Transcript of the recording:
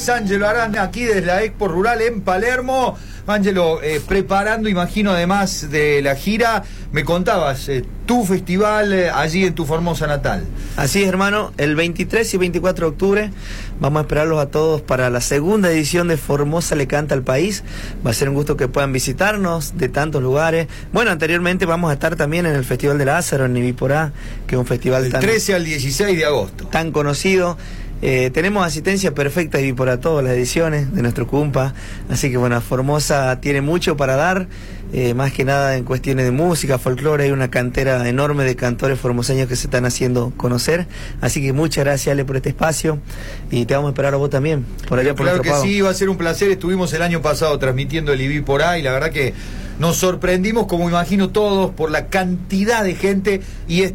es Ángelo Arana, aquí desde la Expo Rural en Palermo. Ángelo, preparando, imagino, además de la gira, me contabas, tu festival allí en tu Formosa natal. Así es, hermano, el 23 y 24 de octubre vamos a esperarlos a todos para la segunda edición de Formosa le canta al país. Va a ser un gusto que puedan visitarnos de tantos lugares. Bueno, anteriormente vamos a estar también en el Festival de Lázaro en Ibiporá, que es un festival del 13 al 16 de agosto. Tan conocido. Tenemos asistencia perfecta y para todas las ediciones de nuestro Cumpa, así que bueno, Formosa tiene mucho para dar, más que nada en cuestiones de música, folclore. Hay una cantera enorme de cantores formoseños que se están haciendo conocer, así que muchas gracias, Ale, por este espacio, y te vamos a esperar a vos también por allá. Claro que sí, va a ser un placer. Estuvimos el año pasado transmitiendo el IBI por ahí, y la verdad que nos sorprendimos, como imagino todos, por la cantidad de gente y